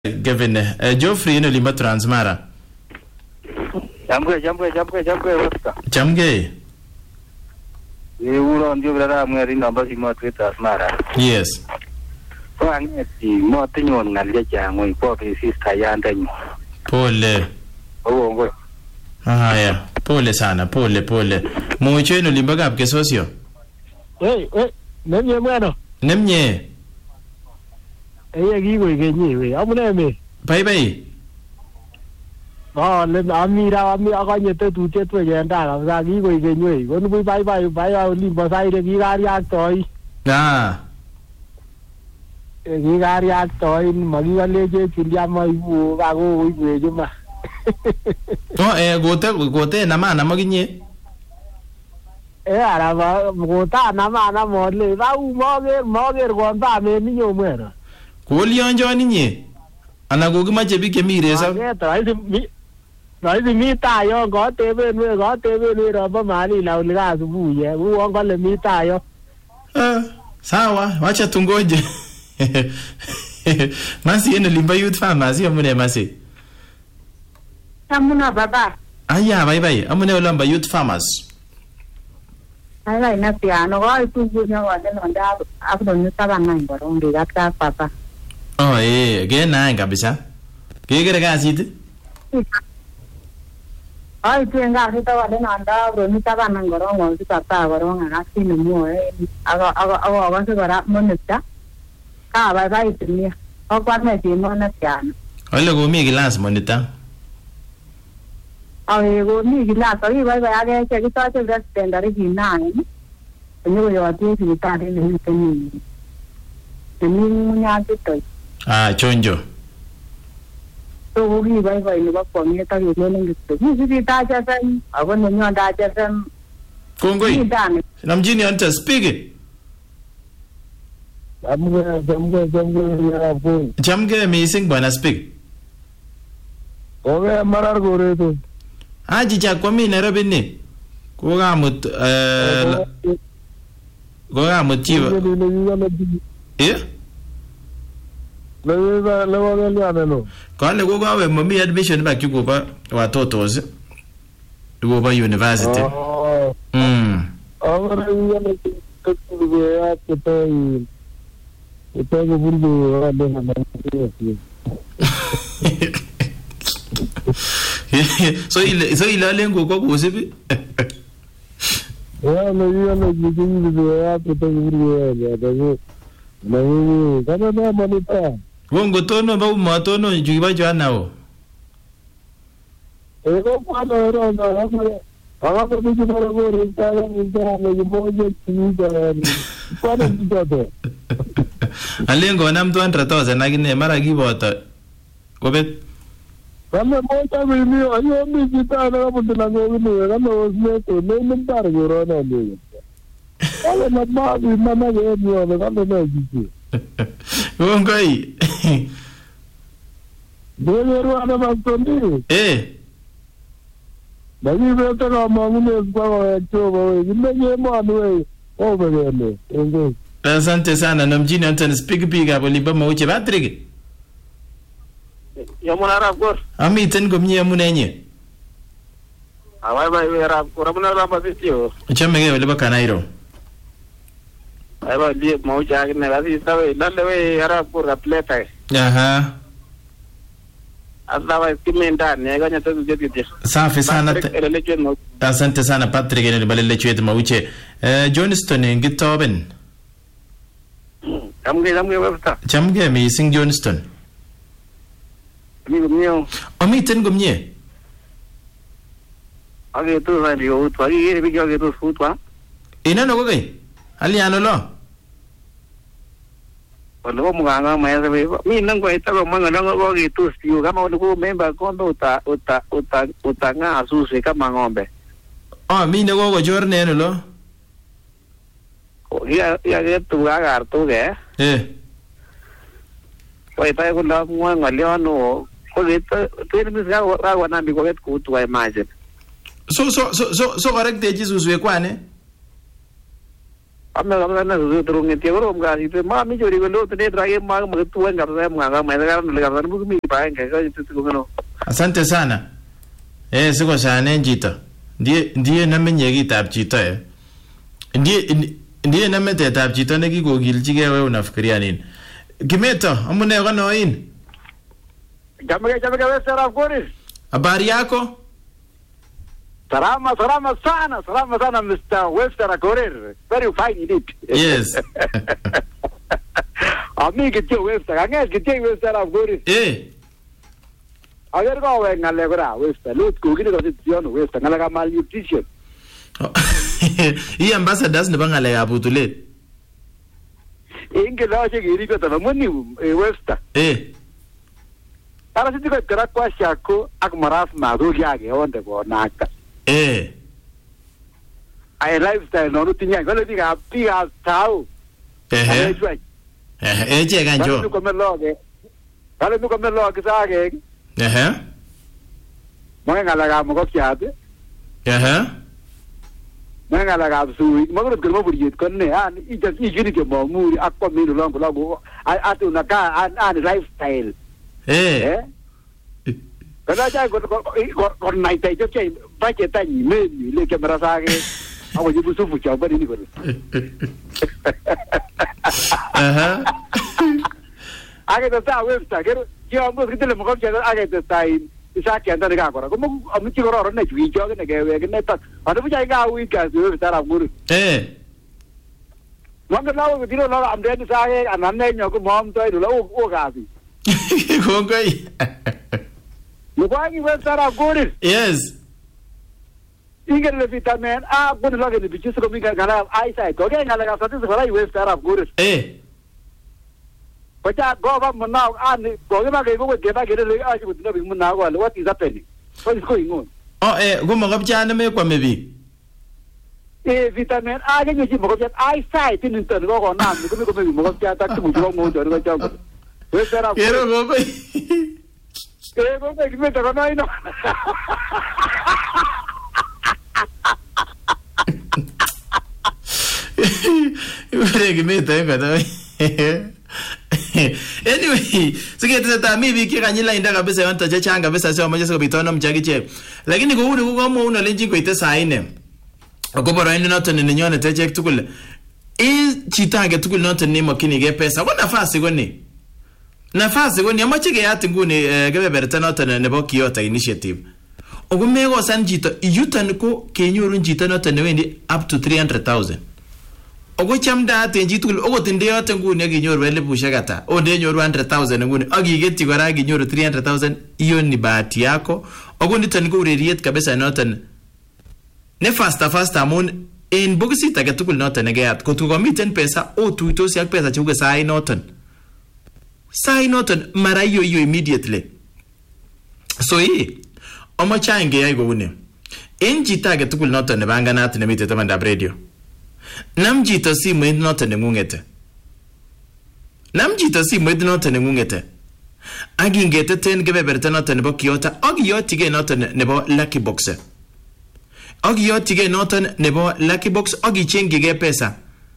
Given Geoffrey in Olimba Transmara. Jamge. You will on your brother number with Transmara. Yes. So I'm more thing on Nalja when Poppy is Tayan. Pole. Oh, yeah. Pole sana, pole. Mucho in Olimba Gap, que socio. Hey, Nemye bueno. Nemye. Gigo genyi, amune. Bye. Le amira akanye tetu chetwe yenda la gigo genyi. Gonu bye Olimba saire gigari aktoi. Gigari aktoi magiga leje chiliama ibu gago igwejuma. Gote nama maginye. Araba gota nama modle ba moger gonta me niyo mwera. Kolionjo ninyi ana gogimache biik chemire so Raisi mi tayo goteben robo mali la ulika asubuhi uongo le mi tayo. Sawa wacha tungoje. Masi ene Limba Youth Farmers amune masi. Amuna baba. Aya bye amune Limba Youth Farmers. Ai na piano go tu nya wa de nda afdo ni sabanga ngoro ndi gata papa. Oh gena kabisa. Kigere kasit? Ai tenga hita wa de nda afdo ni sabanga ngoro ngo si papa ngoro nga sinu mo aga se gara moneta. Ka bye tini. O kwa me ti mo na piano. Ole go mi class monita. Ai go mi class ai bye aga che ki ta che standard ki na ni. Yo ti si ta de ni tini. Tini nya ti to. Chonjo. So we bye ni ba ko ni ta yo ni to. Ni ta cha san, ago ni nya da cha san. Kongoi. Namjini anta speak. Jamge amazing bana speak. Oge marar gore to. Jicha kwa mi Nairobi ni. Goga mutiwa. Kale goga we mami admission ba kikupa watoto ze. Goba university. So ila lengo kwa kuzipi? Wongo tono ba umatono juiba jwanao. Alengo na mtu 100,000 lakini mara kiboto. Kobet. Kama moja mimi ayo mimi tana kama tunangoini kama wasmeto nene mtargo rona ndio. Wale na baadhi mama yeye kama na jiji. Wongoi. Ndio rona masondi. Bagi beta kama ngine kwa choba wewe. Nime mwana wewe. Obegele. Ndio. Asante sana na mjini Anton speak big hapo Limba Mauche Patrick. Yamuna rapor. Amiten gomnye munenye. Bye rapor. Amuna rapor sitio. Chamege wale bakanairo. Bye liep maucha ne basi sabe dale we rapor atleta. Aha. Adawa kimenda ne ganya tu jeti. Safi sana. Asante sana Patrick ne balele chwete Mauche. Johnston ngitoben. Jamge websta. Jamge mi sing Johnston. Mio. Amiten gomnye. Age tu radio tu age video age tu futwa. Ina no gogai. Ali anolo. Walo muganga maya sabe. Mi nang ko ita ko manga nang ko age tu stiu kama ko member ko ndo uta nga asuse kama ngombe. Mi ne go jorne no lo. Ya ge tu agar tu ge. Wai pa ko la mo ngalio no. Ko ito mis ga wa na bi ko ket ku tu ai imagine. So correct de Jesus we kwane. ame kamana su turunge te ro mga si ma mi jori gondo te drage ma magtuan kabisa mga ma ida kana le kana mi pa enga ka tu ngono. Asante sana. Siko sana njito. Ndiye namenye kitab chito Ndiye namete tab chito nekikokilchigei wewe unafikiria nini? Kimeto, amune konoin? Jamege Western of Goris. Habari yako? Salama sana Mr. Western Goris. Very fine indeed. Yes. Ami kityo Western, anges kityo Western of Goris. Ayer ko we ngale kora Western, lut ko kini constitution Western ngala ka malnutrition. Hii ambassadors ne bangale ya butulet. Inge la che giri ko ta moni Western. Para siti ko kara kwa shako ak maras ma do yage onde ko naka. Ai lifestyle no tinya ko le diga tao. Je ganjo. Ko me loge. Dale tu ko me loge sage. Mga ngala ga mo ko kyate. Mga ngala ga su mo ko mo buri ko ne an I just I giri ke mo muri akko mi lo ngo atu na ka an lifestyle. Kada ja ko nai tai jo che ba che ta ni me ni le ke mara sage. Awo ji bu su fu cha ba ni ko. Age ta Western ke yo mo kitele mo ko che age ta isa ke anda ga ko mo ami ti ro ne ju jo ne ke we ne ta adu ja ga wi ka su ta ra mur mo ga lawo di ro la am de sa ge anan ne nyo ko mom to lo o ga si ko ngai mo ba ni we ta ra goris. Yes. Ingel le vitamin a bon lo ge ni bichu ko mi ga na ai sai ko ge ngala ga sa ti so ra we ta ra goris. Pacha go ba mo na an go ba ge go ge ba ge le a ji no bi mo na go what is happening? What is going on? Go mo ga chana me kwa mebi. Vitamin A ge ni mo go ai sai tin tin go na mi ko me mo go ta ta mo go mo do go cha go. We sera. Quiero go ba. Go ba ki me ta na ino. Que me ta ga Anyway, sikete ta mibi kikanyila inda kabisa yonta changa kabisa sio moja sio bitono mchagiche. Lakini ko uri ko mo una lenji ko ite saine. Akobora ine noto ni nyone teche tukule. Chitange tukule noto ni makini ge pesa. Ko nafasi goni. Nafasi goni amache ge yati nguni gebe berta noto ne bo Kyoto initiative. Ogumego san jito yutan ko kenyoru jito noto ne wendi up to 300,000. Ogo chamda tenji tukul ogo tinde yote ngune ginyoru ele bushagata onde nyoru 100,000 ngune agigeti gora ginyoru 300,000 iyo ni bahati yako ogo nitani ko ureriet kabisa noten ne fasta amun en bogisi tage tukul noten negeyat ko tuko miten pesa o tuitosi ak pesa chuge sai noten mara iyo immediately so omo change yai go une en jitage tukul noten ne banganat ne mitete manda radio Namjito si mwed note ne ngungete. Agi ngete ten gebe berte note nebo Kyoto. Agi yoti ge note nebo Lucky Box. Agi chengi ge pesa.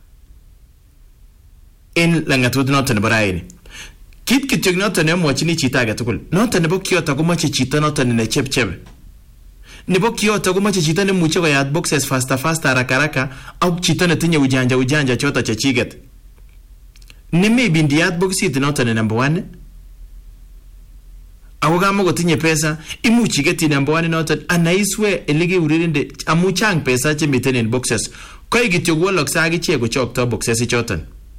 In langatut note nebo raini. Kit kityog note ne mwachini chita ge tukul. Note nebo Kyoto kumachi chita note ne chep. Nebo Kyoto kumache chita ne muche kwa yad boxes fasta haraka au chita ne tinye ujanja chota chachiget. Ne maybe ndi yad boxi tinoto ne number 1. Awagamo go tinye pesa imuchi geti number 1 noto anaiswe elege uririnde amuchang pesa che miten in boxes. Kwa igityo gwolok sa agiche go chokto boxes choton.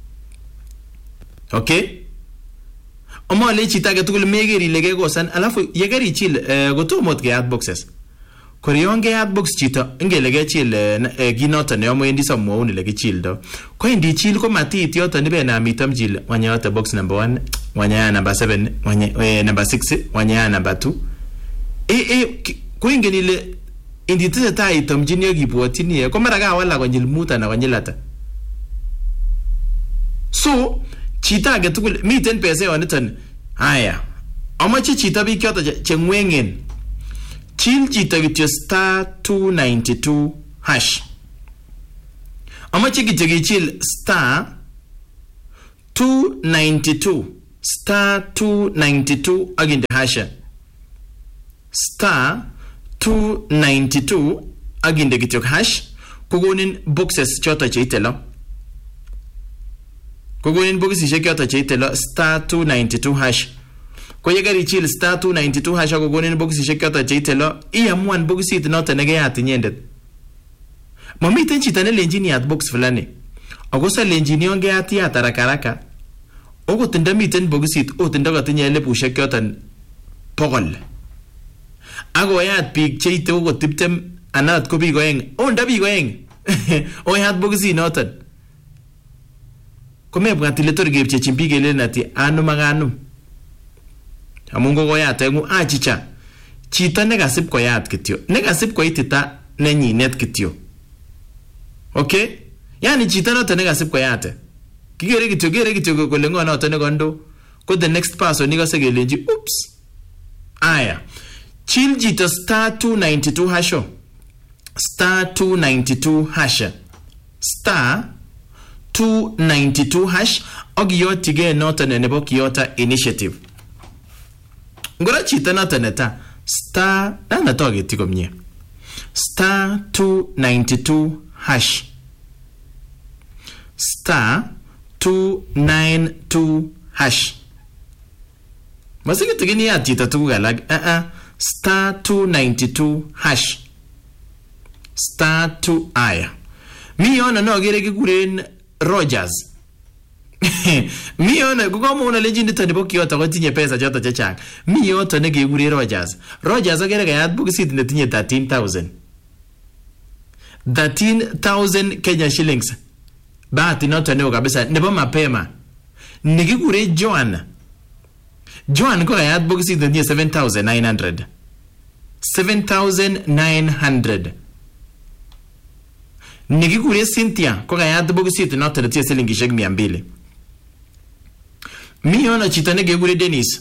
Okay? Omo le chita ge tukul megeri lege go san alafu yegeri chil go to mot ge yad boxes. Korionge adbox chito ingelege chil ginoto ne omo endi samo ni lege chil do ko endi chil ko matiti yoto ni be na mitam chil wanya yoto box number 1 wanya number 7 wanya number 6 wanya number 2 ko ingeni le endi tete ta itam jinyo gibwotini ko mara ga wala ko nyil muta na wanyilata so chita ge tukul miten pesa yoniton haya omo chita bi kyoto chengwengen Chil chita kityo *292#. amache kityo kichil star 292 star 292 aginde hasha star 292 aginde kityo hash kogonin boxes choto cheitelo kogonin boxes choto cheitelo star 292 hash ko yegari chill star 292 hash kogonin boxes choto cheitelo iamuan boxit noto negeyat inyendet mamiten chito ne lenjini at box fulani agosa lenjini ongeyat yat haraka ogot ndamiten boxit otindo gatinye lebushek choton pogol agoyat big cheite ogot 20 anat ko big oeng onda big oeng oyat boxit noton komebwat ile tor gebchechin big elenati anum aganum amungo goyat engu achicha chito negasip koyat kityo negasip koitita nenyinet kityo okay yani chito noton negasip koyate kigere kityo kole ngo noton ne kondo ko the next person nikase gelenji oops aya chill jito star 292 hasho star 292 hasha star 292 hash ogiyotige noton nebo Kiyota initiative ngora chito noton neta star dana togeti komye star 292 hash star 292 hash masige tugini ya chito tuguk alak star 292 hash star 2 aya mi yona no gere kiguren Rogers mi yona kukomona legend to nebo Kiyota ko tinye pesa choto chechang mi yoto ne kegure Rogers agere kayat boxit ne tinye 13,000 Kenya shillings bahati noto neo kabisa nebo mapema nikigure Joan ko kayat boxit ne tinye 7,900 nikigure Cynthia ko kayat boxit noto ne tinye silingishek 200 mi ona chito ne kegure Dennis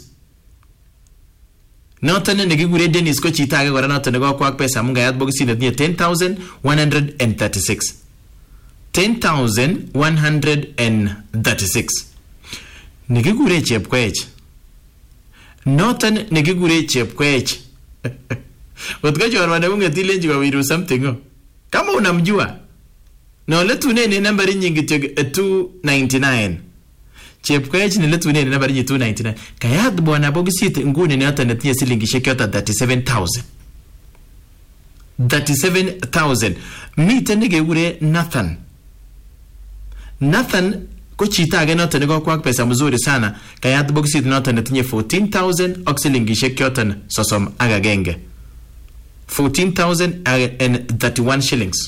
noto ne nikigure Dennis ko chito age kora noto ne ko kwak pesa mun kayat boxit ne tinye 10,136 10,136 nikigure Chepkoech noton nikigure Chepkoech Wotko chorwa ne unge tilenji kwa wiru something kama unamjua no letune ni nambari nyingi 299 Chepkoech ni letune ni nambari 299 kayat bwana bogisit nguni ni hata netinye silingishek yota 37,000 mite nikigure Nathan ko chita age noto ne kwak pesa mzuri sana kayat boxit noto netinye 14,000 oxilingishek yoton sosom agagenge 14,031 shillings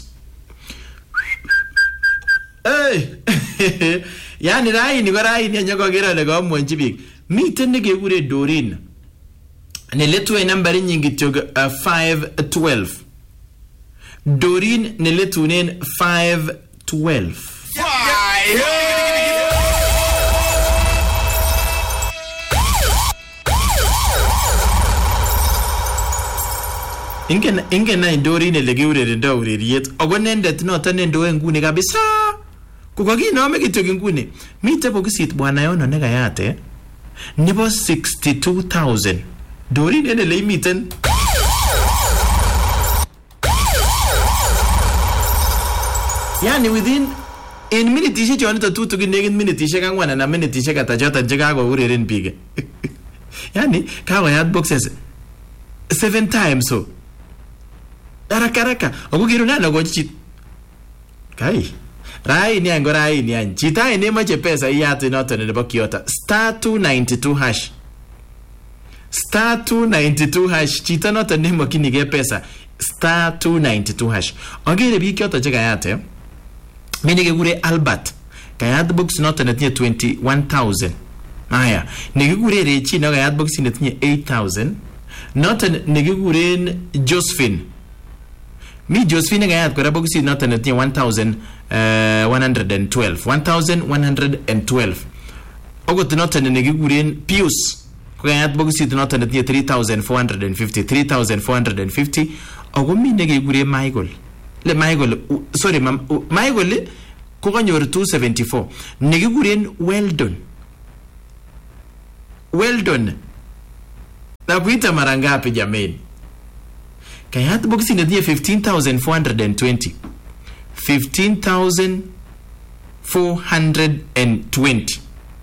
hey yani raini anyako gera le ko mwenji big miten ne kegure Dorin ne letwe nambari nyingi tyo 512 Dorin ne letunen 512 Inge na Dorin ne legeurerendo ureriet ogonendet noto nendo nguni kabisa kukokinome kityo nguni mite bokisit bwana yono ne kayate nebo 62,000 Dorin ene le imiten yani within in minitishek chonito tutugin negit minitishek 4 na minitishek ata choton che kakoureren biik yani kakoyat boxes 7 times so haraka okukirunana kochi kai raini an chita ine mache pesa iyate noto nebo Kiyota star 292 hash star 292 hash chita noto ne makinige pesa star 292 hash ogere biik Kiyota che kayate mene kegure Albert kayat box noto netinye 21,000 aya nekigure Rechi no kayat box netinye 8,000 noto nekiguren Josephine mi Josephine kayat kora box noto netinye 1,112 ogot noto nekiguren Pius kayat box noto netinye 3,450 ogo mi nekigure Michael le Michael sorry Michael ko kanyor 274 nekikuren Weldon na kuita mara ngapi jameni? Kayat box inatia 15,420 15,420.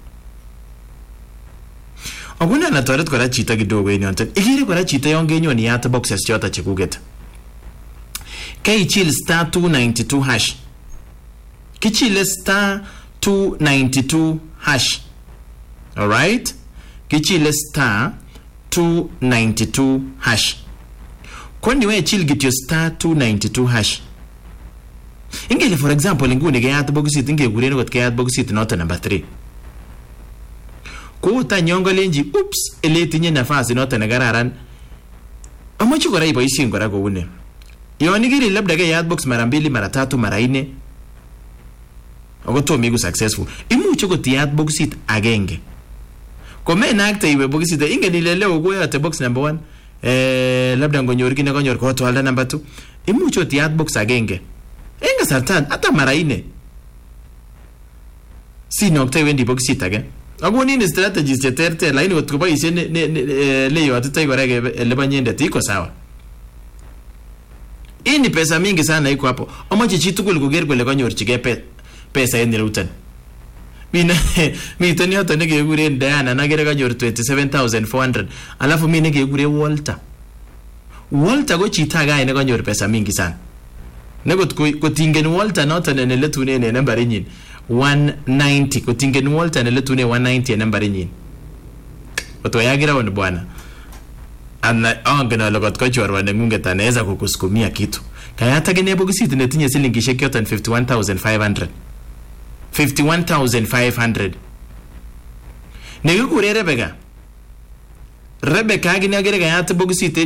Aguna na toret kora chita kidogo inyote. Ikiri kora chita yongenyo ni yata boxes chota chekugeta. Kai chill star 292 hash. Kichile star 292 hash. Alright? Kichile star 292 hash. Kwani we chill get your star 292 hash. Ingele for example ingune kayat box it inge gureno got kayat box it not number 3. Ko ta nyongo lenji oops ele tinye nafasi not na gararan. Amachi kora iboisin kora ko une. Yoni giri labda kayat box mara 2 mara 3 mara 4. Ogoto migu successful. Imucho ko tiat box it agenge. Kome na akta iwe box it inge nilele ogoya te box number 1. Labda ngonyor kine konyor ko to number 2. Imucho tiat box agenge. Enga sartan ata mara 4. Si nokta wendi box it again. Agoni ni strategies cheterte laini watukupa ise leo atutai korege leba nyende tiko sawa. Ini pesa mingi sana iko hapo. Omochi chitukul kuger kole konyorchige pesa eni rutan. Mi tani hata nige gure Diana nagere kanyor 27,400. Alafu mi nige gure Walter go chita ga ene kanyor pesa mingi sana. Negot ko tingen Walter not ene letune ene nambari nyin 190 ko tingen Walter ene letune 190 ene nambari nyin. Oto yagira won bwana. Ana angena logot ko chorwa ne ngungeta anaweza kukusukumia kitu. Kaya hata gene boxit netinye silingi shekiotan 51,500. 51,500. Negukure Rebecca agini agere kaya hata boxit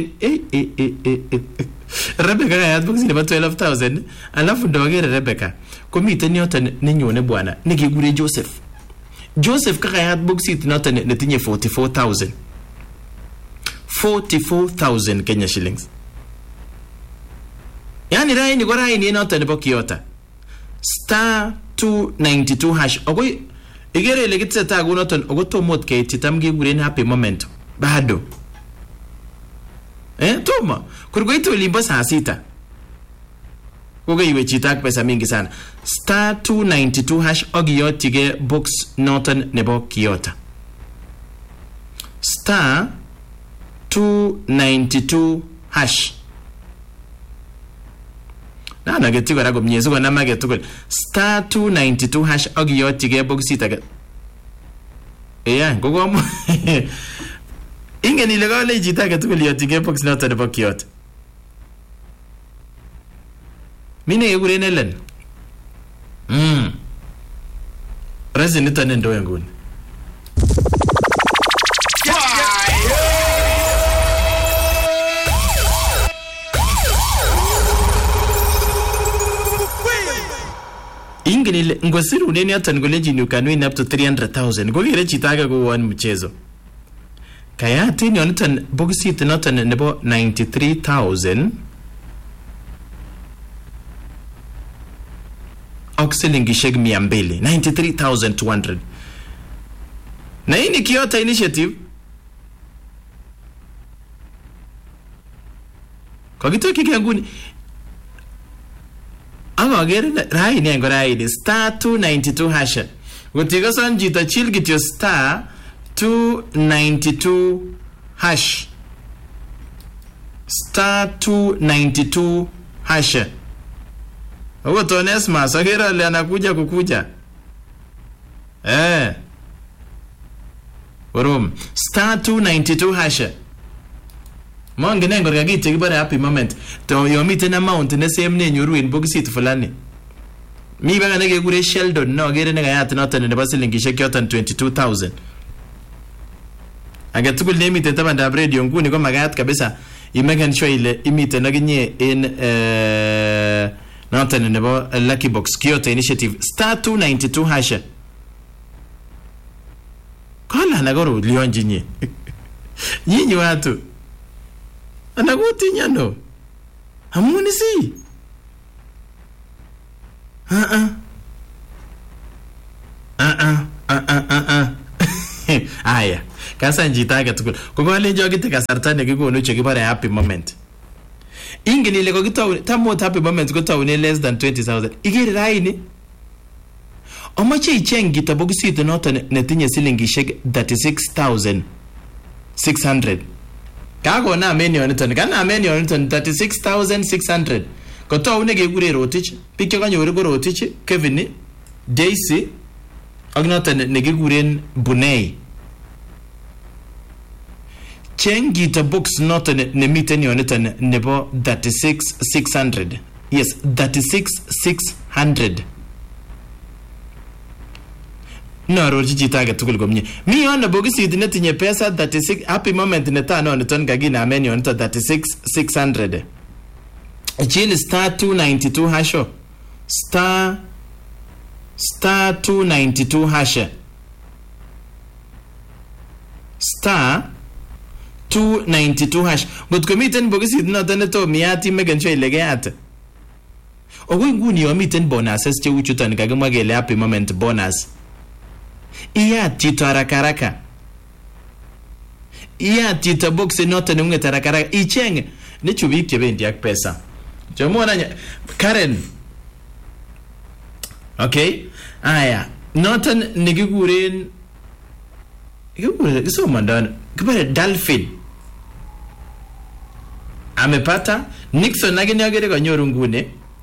Rebecca kaya hata boxit ba 12,000. Alafu ndo agere Rebecca komite nyota ninyone bwana nigigure Joseph kaya hata boxit nota netinye 44,000. 44,000 Kenya shillings. Yani raini kwa raini nota nebo Kiota. Star 292 hash. Ogoi igere ile kitse gu noton ogoto mot ke titamgi gure happy moment. Bado. Tuma. Kurgoito limbo saa 6. Koga iwe chitak pesa mingi sana. Star 292 hash ogiyotige box noton nebo Kiota. Star 292 hash. Na getigo rago mnyezo kwa nama getugo star 292 hash ogiyotige boxita ga. Gogo mo. Inge ni lega le jita getugo liyotige box na tane bokiot. Mine yegure nelen. Resinita nendo yangun. Ingeni ngosiru neni atan goleji you can win up to 300,000. Gogire chitaga go one mchezo. Kaya tini onutan boxit notan nebo 93,000. Oxilingi sheg 200. 93,200. Na hii ni Kiota initiative. Kwa kitu kikanguni agere raini ngo raini star 292 hash. Gotiga san jita chill get your star 292 hash. Star 292 hash. Ogoto Onesma sagera le anakuja kukuja. Orom star 292 hash. Monge nengo gagite gibare happy moment. To yomite na mount ne same ne nyuru in boxit fulani. Mi banga nege gure Sheldon no gere nega yat notan ne basilingi shekiotan 22,000. Agatukul nemite tabanda radio nguni ko magat kabisa. Imegen show ile imite naginye in notan ne bo lucky box Kiota initiative star 292 hash. Kola nagoro lionjinye. Nyinyi watu anaguti nyano hamuni si Aya, kasan chito age tugul. Kokolenjo kite kasarta nekikonu chekibore happy moment. Ingen ile kokitau tamot happy moment kotaune less than 20,000. Ikere raini omoche icheng kito bokisit noton netinye silingishek 36,600. Kakonamen yoniton, kanamen yoniton 36,600. Kotaune kekure Rotich, biik chekanyoru ko Rotich, Kevin, Daisy ak noton nekikuren Bunei. Cheng kito box noton nemiten yoniton nebo 36,600. Yes, 36,600. Narorchi chito age tugul komye. Mi yon bokisit netinye pesa 36 happy moment netano niton kakinamen yoniton 36,600. Chini star 292 hasho. Star 292 hasha. Star 292 hash. Ngotko miten bokisit noton neto miati meken sure ile keyat. Ogoi nguni yo miten bonuses cheu chuton kakimwa kele happy moment bonus. Iyat chito haraka. Iyat chito box noton nengunget haraka. Icheng ne chubik chebendi ak pesa. Chomona Karen. Okay? Aya, noton nekikuren kisomandon kibare Dolphin. Amepata Nixon akine akere kanyoru nguni.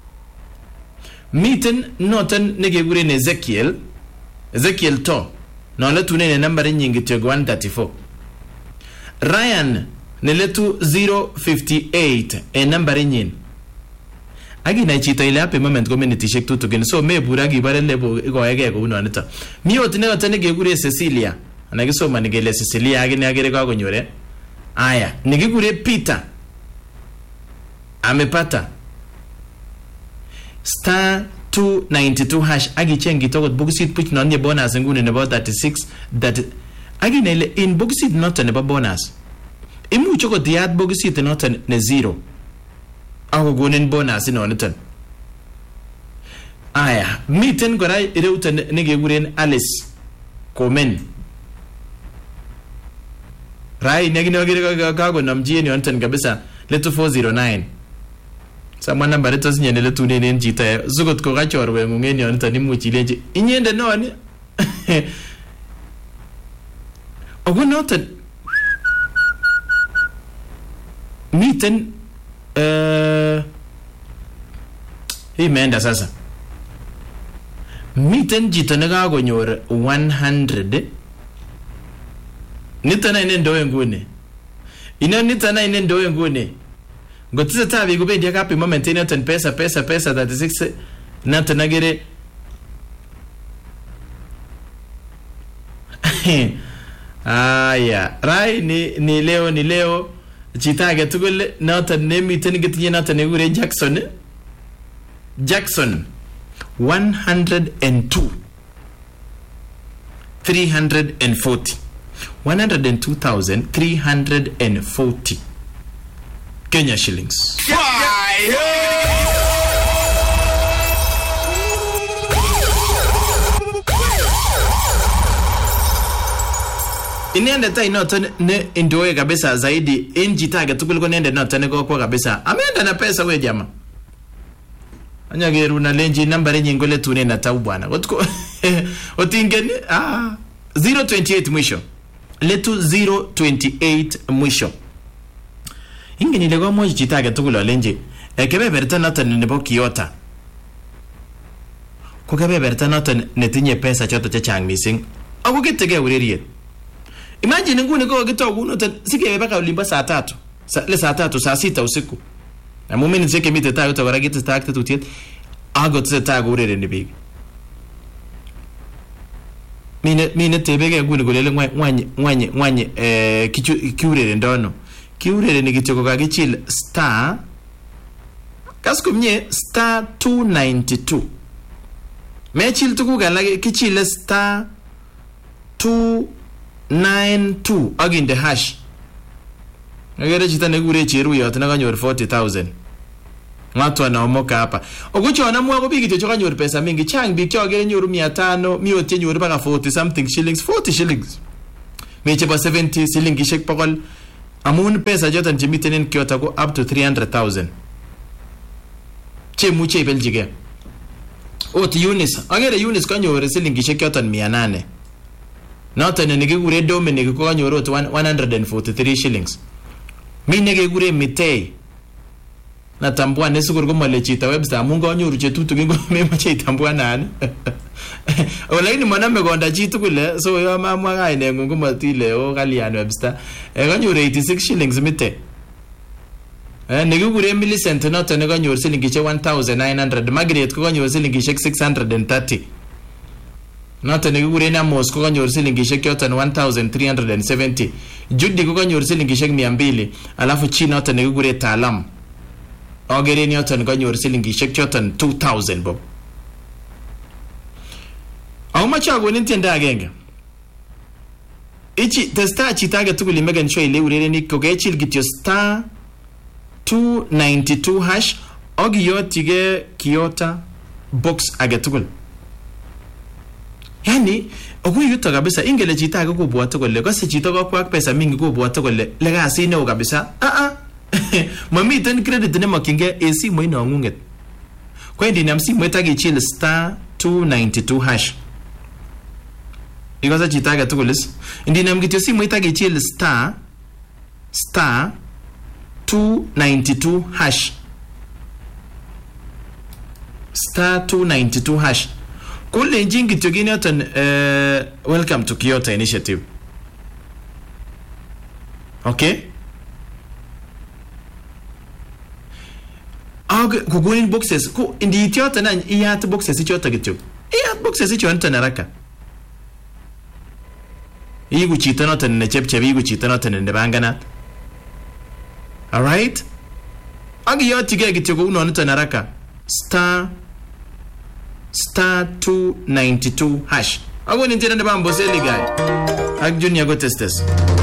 Miten noton nekikuren Ezekiel to. Noletune ne nambari nyingi kityo 134. Ryan neletu 058 nambari nyin. Akina chito ile happy moment community shek tutukin. So mebura kibare lebo ikoeke ko unonito. Mi otine otene kekure Cecilia. Anakisoma nikele Cecilia akine akere kakonyore. Aya, nikikure Peter. Amepata star 292 hash akicheng kitokot bokisit puch nonye bonus ngune nebo 36 akine ile in bokisit noton nebo bonus imuch ko diat bokisit noton ne 0 ako gonen bonus inoniton. Aya, miten kora ireuton nekekuren Alice Komen. Rai nekine akire kakonamchi en yoniton kabisa letu 409. Sama nambari tos nyene letunen en chito sukot ko kachorwe ngungen yoniton imuch ilenji inyende non. Ogo noton miten imeenda sasa. Miten chito nekakonyor 100. Nitana ine ndoe ngune. Nitana ine ndoe ngune. Ngotise tabi kubendi happy moment inoten pesa 36 noton agere. Aya, Rai ni leo chita age tugul noton nemiten kitinye noton nekure Jackson 102 340 102,340 Kenya shillings. Inende tai noton ne indoe kabisa zaidi enji tage tukul ko nende noton ne kwa kabisa. Ameenda na pesa we jama. Anya geru na lenji nambari nyingole tune na tau bwana. Otko otingeni 028 mwisho. Letu 028 mwisho. Ingeni lego moji chitage tukul lenji. Kebeberta noton nebo Kiota. Ko kebeberta noton netinye pesa choto chechang mising. Ako kitege ureriet. Imagine nguni ko kitogu noton sikebe baka ulimba saa 3. Saa 6 usiku. Na mumini cheke mite tayo tawara kitu stakte tutiet. Ago tse tago urere ni big. Mine tebege nguni golele ngwanye kiurere ndono. Kiurere ni kichoko kakichil star. Kasko mnye star 292. Mechil tuku galage kichile star 292 agin the hash. Agere chita negure chiru yote na kanyor 40,000. ngatu anaomoka hapa okucho anamwa ko bigi cho kanyor pesa mingi chang big cho agere nyoru 500 mi otie nyoru baka 40 something shillings 40 shillings meche ba 70 shilingi shek pokol amun pesa jotan chemiten en Kyoto ko up to 300,000 che muche beljige ot Eunice agere Eunice kanyor shilingi shek yotan 800 noton ne kigure Dominic ko kanyor ot 143 shillings mi ne kigure Mitei natambua nesukur ko male chita Webster amun kanyoru chetutu kingo memoche itambuanan olaini mwaname konda chitu kule so yo mamwa kaine ngungu matile o kalian Webster kanyoru 86 shillings Mitei nekikure Millicent noton ne kanyor shilingi 1900 Margaret ko kanyor shilingi 630 noton nekikure Amos ko kanyor shilingi 1370 Judy ko kanyor shilingi 200 alafu chi noton nekikure Talam agere yoton kanyor shilingi choton 2000 bob au macha gonin tienda agenge ichi testa chita ga tuguli megan show ile urereni ko gechil kityo star 292 hash ogiyotige Kyoto box agetugul yani okuyuto kabisa ingele chita age kobwote kole kose chito kokwak pesa mingi kobwote kole lekasi neo kabisa mamiten credit ne makinge AC mo inongunget kwa ndi nam simoit agichil star 292 hash ikosa chita age tugulis ndi nam kityo simoit agichil star 292 hash star 292 hash kule njingi tugini yoton welcome to Kyoto initiative okay kugunin boxes ku ndi Kyoto na iyat boxes ichota kityo iyat boxes ichota naraka igu chita noton ne chepchebi igu chita noton ne bangana all right agiyotige kityo ko uno noton naraka star 292 hash agoni ntenda bambo seli guy ak junior go testes